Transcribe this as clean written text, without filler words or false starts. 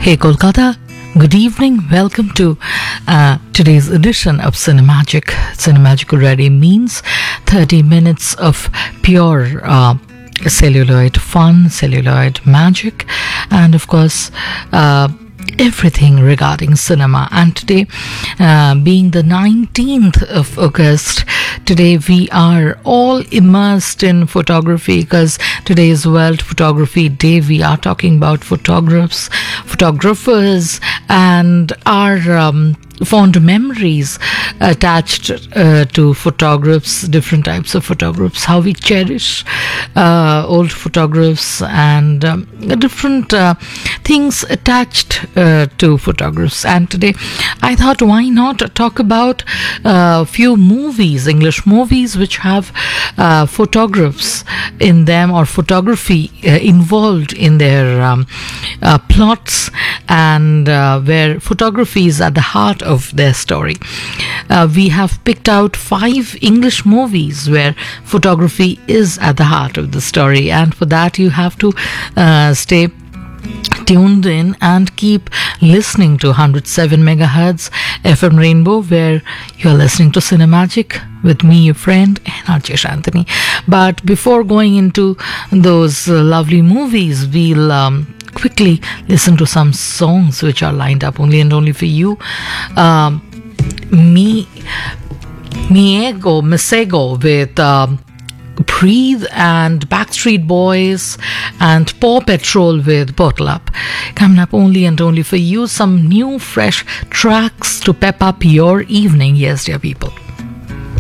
Hey Kolkata, good evening. Welcome to today's edition of Cinemagic. Cinemagic already means 30 minutes of pure celluloid fun, celluloid magic, and of course, everything regarding cinema. And today, being the 19th of August, today we are all immersed in photography because today is World Photography Day. We are talking about photographers, and our fond memories attached to photographs, different types of photographs, how we cherish old photographs, and different things attached to photographs. And today I thought, why not talk about a few movies, English movies, which have photographs in them, or photography involved in their plots, and where photography is at the heart of their story. We have picked out 5 English movies where photography is at the heart of the story, and for that you have to stay tuned in and keep listening to 107 megahertz FM Rainbow, where you're listening to Cinemagic with me, your friend, NRJ Shantini. But before going into those lovely movies, we'll quickly listen to some songs which are lined up only and only for you. Misego with Breathe, and Backstreet Boys and Paw Patrol with Bottle Up. Coming up only and only for you, some new fresh tracks to pep up your evening. Yes, dear people.